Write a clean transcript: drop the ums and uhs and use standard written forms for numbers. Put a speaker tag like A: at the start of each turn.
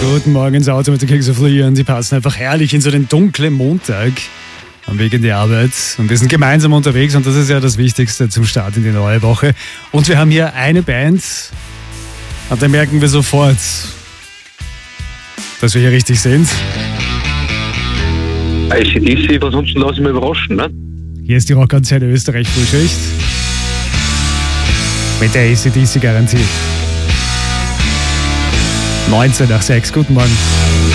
A: Guten Morgen ins Auto mit den Kings of Leon. Sie passen einfach herrlich in so den dunklen Montag am Weg in die Arbeit. Und wir sind gemeinsam unterwegs und das ist ja das Wichtigste zum Start in die neue Woche. Und wir haben hier eine Band, und da merken wir sofort, dass wir hier richtig sind.
B: AC/DC, was uns lassen wir überraschen, ne?
A: Hier ist die Rockantenne Österreich Frühschicht. Mit der AC/DC garantiert. 19 nach 6. Guten Morgen.